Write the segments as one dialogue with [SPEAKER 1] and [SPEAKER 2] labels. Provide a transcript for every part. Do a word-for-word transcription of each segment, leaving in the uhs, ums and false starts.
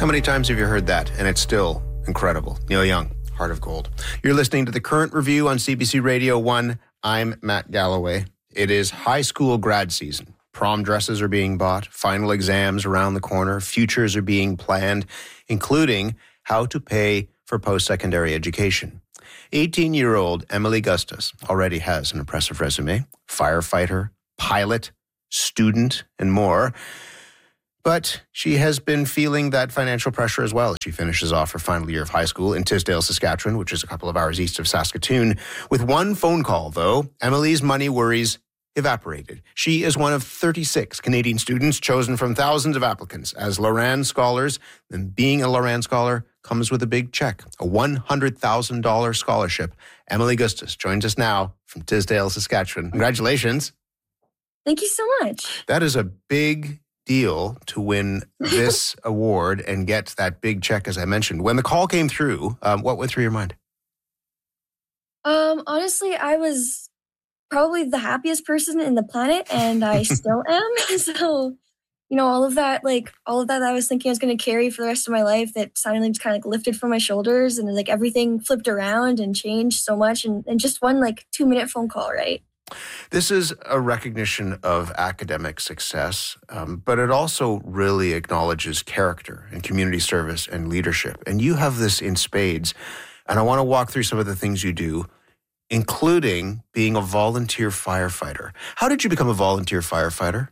[SPEAKER 1] How many times have you heard that? And it's still incredible. Neil Young, Heart of Gold. You're listening to The Current Review on C B C Radio one. I'm Matt Galloway. It is high school grad season. Prom dresses are being bought, final exams around the corner, futures are being planned, including how to pay for post-secondary education. eighteen-year-old Emily Gustus already has an impressive resume: firefighter, pilot, student, and more. But she has been feeling that financial pressure as well as she finishes off her final year of high school in Tisdale, Saskatchewan, which is a couple of hours east of Saskatoon. With one phone call, though, Emily's money worries evaporated. She is one of thirty-six Canadian students chosen from thousands of applicants as Loran Scholars. And being a Loran Scholar comes with a big check, a one hundred thousand dollars scholarship. Emily Gustus joins us now from Tisdale, Saskatchewan. Congratulations.
[SPEAKER 2] Thank you so much.
[SPEAKER 1] That is a big deal to win this award and get that big check, as I mentioned. When the call came through, um, what went through your mind?
[SPEAKER 2] Um, honestly, I was probably the happiest person in the planet, and I still am. So, you know, all of that, like all of that, I was thinking I was going to carry for the rest of my life, that suddenly just kind of like lifted from my shoulders, and like everything flipped around and changed so much, and, and just one like two minute phone call, right?
[SPEAKER 1] This is a recognition of academic success, um, but it also really acknowledges character and community service and leadership. And you have this in spades. And I want to walk through some of the things you do, including being a volunteer firefighter. How did you become a volunteer firefighter?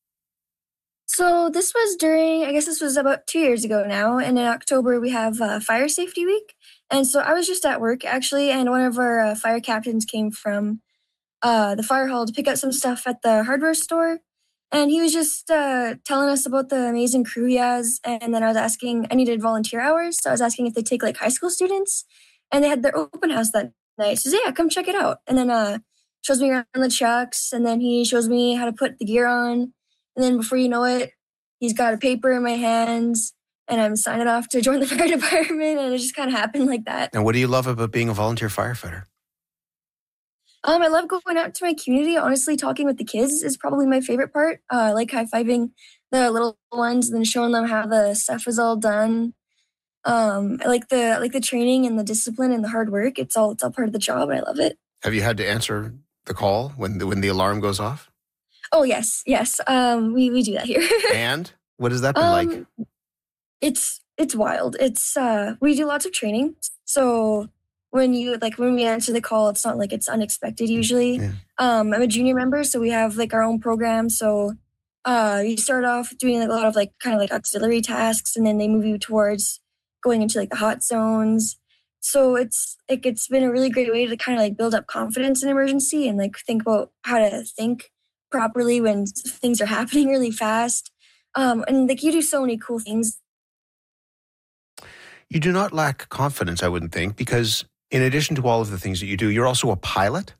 [SPEAKER 2] So this was during, I guess this was about two years ago now. And in October, we have uh, Fire Safety Week. And so I was just at work, actually, and one of our uh, fire captains came from Uh, the fire hall to pick up some stuff at the hardware store. And he was just uh, telling us about the amazing crew he has. And then I was asking, I needed volunteer hours. So I was asking if they take like high school students. And they had their open house that night. He says, yeah, come check it out. And then uh, shows me around the trucks. And then he shows me how to put the gear on. And then before you know it, he's got a paper in my hands. And I'm signing off to join the fire department. And it just kind of happened like that.
[SPEAKER 1] And what do you love about being a volunteer firefighter?
[SPEAKER 2] Um, I love going out to my community. Honestly, talking with the kids is probably my favorite part. Uh, I like high-fiving the little ones and then showing them how the stuff is all done. Um, I like the I like the training and the discipline and the hard work. It's all it's all part of the job, and I love it.
[SPEAKER 1] Have you had to answer the call when the, when the alarm goes off?
[SPEAKER 2] Oh yes, yes. Um, we we do that here.
[SPEAKER 1] And what has that been
[SPEAKER 2] um,
[SPEAKER 1] like?
[SPEAKER 2] It's it's wild. It's uh, we do lots of training, so. When you like when we answer the call, it's not like it's unexpected usually.
[SPEAKER 1] Yeah.
[SPEAKER 2] Um, I'm a junior member, so we have like our own program. So uh, you start off doing like, a lot of like kind of like auxiliary tasks, and then they move you towards going into like the hot zones. So it's like it's been a really great way to kind of like build up confidence in emergency and like think about how to think properly when things are happening really fast. Um, and like you do so many cool things.
[SPEAKER 1] You do not lack confidence, I wouldn't think, because in addition to all of the things that you do, you're also a pilot?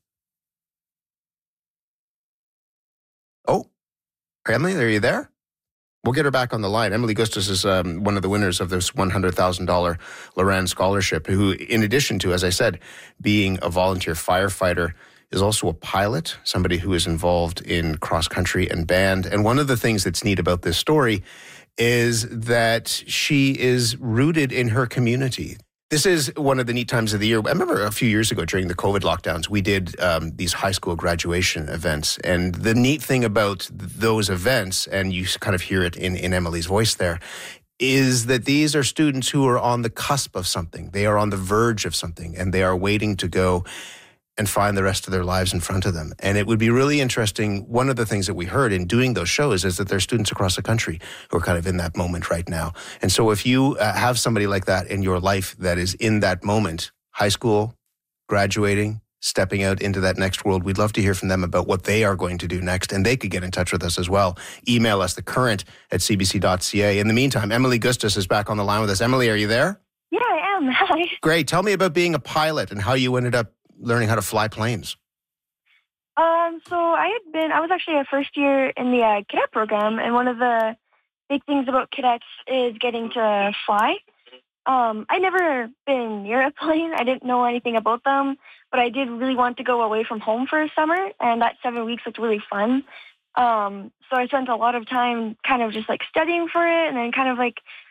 [SPEAKER 1] Oh, Emily, are you there? We'll get her back on the line. Emily Gustus is um, one of the winners of this one hundred thousand dollars Loran Scholarship, who, in addition to, as I said, being a volunteer firefighter, is also a pilot, somebody who is involved in cross-country and band. And one of the things that's neat about this story is that she is rooted in her community. This is one of the neat times of the year. I remember a few years ago during the COVID lockdowns, we did um, these high school graduation events. And the neat thing about those events, and you kind of hear it in, in Emily's voice there, is that these are students who are on the cusp of something. They are on the verge of something, and they are waiting to go and find the rest of their lives in front of them. And it would be really interesting. One of the things that we heard in doing those shows is that there are students across the country who are kind of in that moment right now. And so if you uh, have somebody like that in your life that is in that moment, high school, graduating, stepping out into that next world, we'd love to hear from them about what they are going to do next. And they could get in touch with us as well. Email us, thecurrent at c b c dot c a. In the meantime, Emily Gustus is back on the line with us. Emily, are you there?
[SPEAKER 2] Yeah, I am. Hi.
[SPEAKER 1] Great. Tell me about being a pilot and how you ended up learning how to fly planes.
[SPEAKER 3] Um, so I had been, I was actually a first year in the uh, cadet program, and one of the big things about cadets is getting to fly. Um, I'd never been near a plane. I didn't know anything about them, but I did really want to go away from home for a summer, and that seven weeks looked really fun. Um, so I spent a lot of time kind of just like studying for it, and then kind of like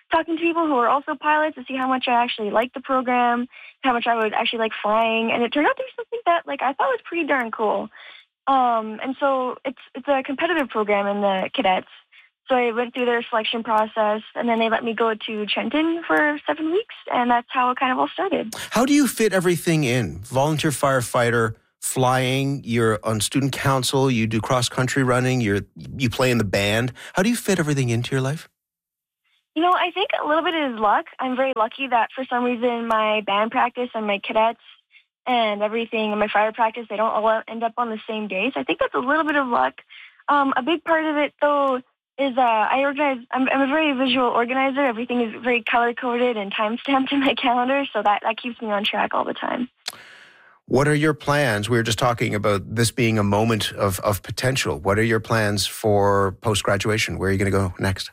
[SPEAKER 3] talking to people who are also pilots to see how much I actually liked the program, how much I would actually like flying, and it turned out to be something that like I thought was pretty darn cool. Um, and so it's it's a competitive program in the cadets. So I went through their selection process, and then they let me go to Trenton for seven weeks, and that's how it kind of all started.
[SPEAKER 1] How do you fit everything in? Volunteer firefighter, flying, you're on student council, you do cross-country running, you're, you play in the band. How do you fit everything into your life?
[SPEAKER 3] You know, I think a little bit is luck. I'm very lucky that for some reason my band practice and my cadets and everything and my fire practice, they don't all end up on the same day. So I think that's a little bit of luck. Um, a big part of it, though, is uh, I organize. I'm, I'm a very visual organizer. Everything is very color-coded and time-stamped in my calendar, so that, that keeps me on track all the time.
[SPEAKER 1] What are your plans? We were just talking about this being a moment of, of potential. What are your plans for post-graduation? Where are you going to go next?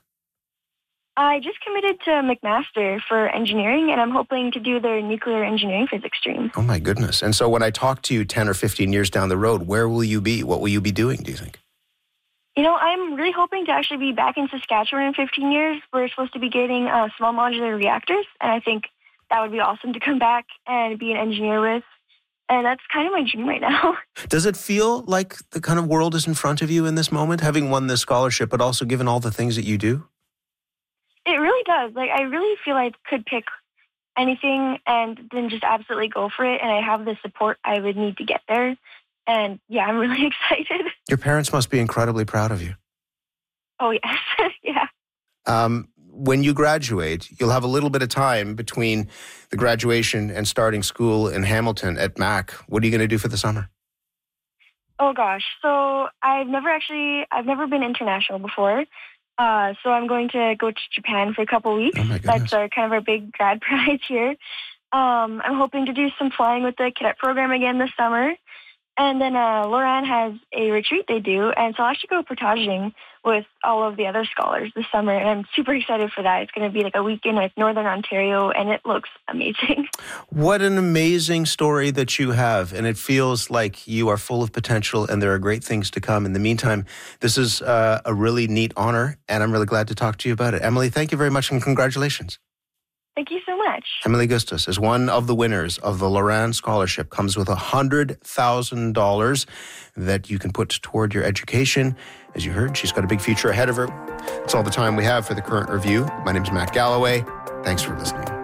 [SPEAKER 3] I just committed to McMaster for engineering, and I'm hoping to do their nuclear engineering physics stream.
[SPEAKER 1] Oh, my goodness. And so when I talk to you ten or fifteen years down the road, where will you be? What will you be doing, do you think?
[SPEAKER 3] You know, I'm really hoping to actually be back in Saskatchewan in fifteen years. We're supposed to be getting uh, small modular reactors, and I think that would be awesome to come back and be an engineer with. And that's kind of my dream right now.
[SPEAKER 1] Does it feel like the kind of world is in front of you in this moment, having won this scholarship, but also given all the things that you do?
[SPEAKER 3] It really does. Like, I really feel I could pick anything and then just absolutely go for it, and I have the support I would need to get there. And yeah, I'm really excited.
[SPEAKER 1] Your parents must be incredibly proud of you.
[SPEAKER 3] Oh, yes. Yeah.
[SPEAKER 1] Um, when you graduate, you'll have a little bit of time between the graduation and starting school in Hamilton at M A C. What are you going to do for the summer?
[SPEAKER 3] Oh, gosh. So I've never actually, I've never been international before. Uh, so I'm going to go to Japan for a couple weeks.
[SPEAKER 1] Oh, my goodness.
[SPEAKER 3] That's our, kind of our big grad prize here. Um, I'm hoping to do some flying with the cadet program again this summer. And then uh, Loran has a retreat they do, and so I'll actually go portaging with all of the other scholars this summer, and I'm super excited for that. It's going to be like a week in like Northern Ontario, and it looks amazing.
[SPEAKER 1] What an amazing story that you have, and it feels like you are full of potential, and there are great things to come. In the meantime, this is uh, a really neat honor, and I'm really glad to talk to you about it. Emily, thank you very much, and congratulations.
[SPEAKER 3] Thank you so much.
[SPEAKER 1] Emily Gustus is one of the winners of the Loran Scholarship. Comes with one hundred thousand dollars that you can put toward your education. As you heard, she's got a big future ahead of her. That's all the time we have for the Current Review. My name is Matt Galloway. Thanks for listening.